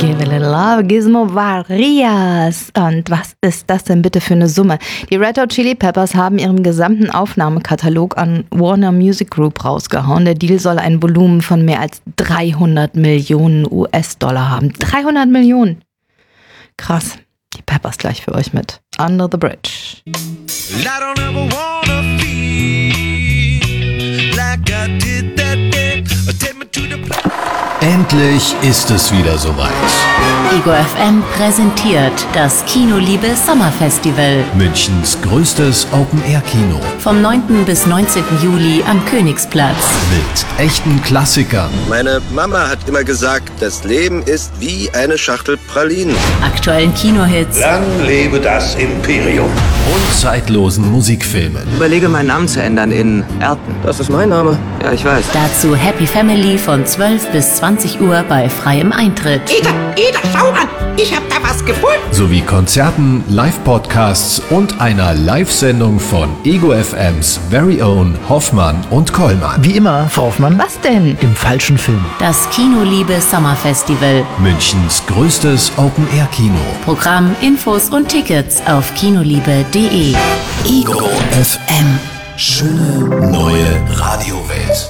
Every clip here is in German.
Give a little love, Gizmo Varias. Und was ist das denn bitte für eine Summe? Die Red Hot Chili Peppers haben ihren gesamten Aufnahmekatalog an Warner Music Group rausgehauen. Der Deal soll ein Volumen von mehr als 300 Millionen US-Dollar haben. 300 Millionen! Krass. Die Peppers gleich für euch mit Under the Bridge. I don't ever wanna feel like I did that day. Take me to the place. Endlich ist es wieder soweit. Ego FM präsentiert das Kinoliebe Sommerfestival. Münchens größtes Open-Air-Kino. Vom 9. bis 19. Juli am Königsplatz. Mit echten Klassikern. Meine Mama hat immer gesagt, das Leben ist wie eine Schachtel Pralinen. Aktuellen Kinohits. Lang lebe das Imperium. Und zeitlosen Musikfilmen. Überlege, meinen Namen zu ändern in Elton. Das ist mein Name. Ja, ich weiß. Dazu Happy Family von 12 bis 20 Uhr bei freiem Eintritt. Ida, schau mal, ich hab da was gefunden. Sowie Konzerten, Live-Podcasts und einer Live-Sendung von Ego FMs Very Own Hoffmann und Kollmann. Wie immer, Frau Hoffmann. Was denn? Im falschen Film. Das Kinoliebe Sommerfestival. Münchens größtes Open-Air-Kino. Programm, Infos und Tickets auf kinoliebe.de. Ego FM. Schöne neue Radiowelt.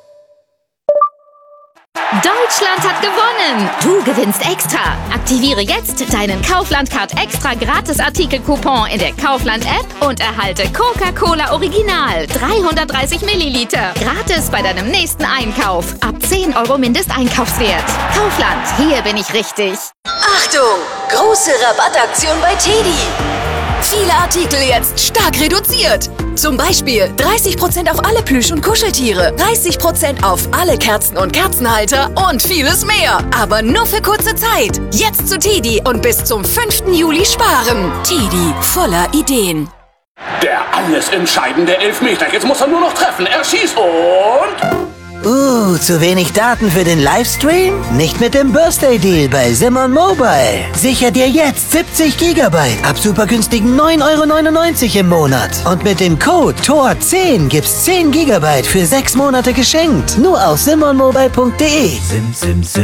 Deutschland hat gewonnen! Du gewinnst extra! Aktiviere jetzt deinen Kaufland-Card extra Gratis-Artikel-Coupon in der Kaufland-App und erhalte Coca-Cola Original 330 Milliliter. Gratis bei deinem nächsten Einkauf. Ab 10 € Mindesteinkaufswert. Kaufland, hier bin ich richtig. Achtung! Große Rabattaktion bei Teddy. Viele Artikel jetzt stark reduziert. Zum Beispiel 30% auf alle Plüsch- und Kuscheltiere, 30% auf alle Kerzen und Kerzenhalter und vieles mehr. Aber nur für kurze Zeit. Jetzt zu Teddy und bis zum 5. Juli sparen. Teddy, voller Ideen. Der alles entscheidende Elfmeter. Jetzt muss er nur noch treffen. Er schießt und... Zu wenig Daten für den Livestream? Nicht mit dem Birthday Deal bei Simon Mobile. Sicher dir jetzt 70 GB ab super günstigen 9,99 € im Monat. Und mit dem Code TOR10 gibt's 10 GB für 6 Monate geschenkt. Nur auf simonmobile.de.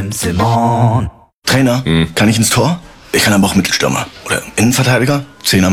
Simon. Trainer, kann ich ins Tor? Ich kann aber auch Mittelstürmer. Oder Innenverteidiger? Zehner.